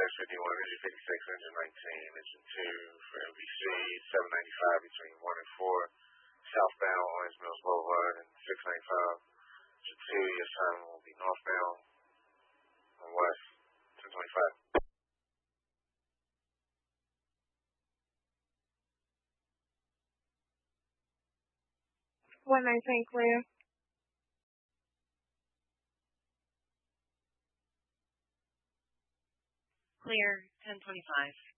51, engine 56, engine 19, engine 2 for MVC, 795 between 1 and 4, southbound Owens Mills Boulevard, and 695. Engine 2, your assignment will be northbound and west, 1025. 119 clear. Clear, 1025.